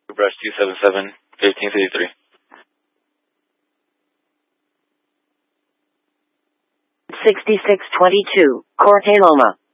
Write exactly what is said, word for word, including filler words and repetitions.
Brush two seven seven, fifteen fifty-three. sixty-six twenty-two, Corte Loma.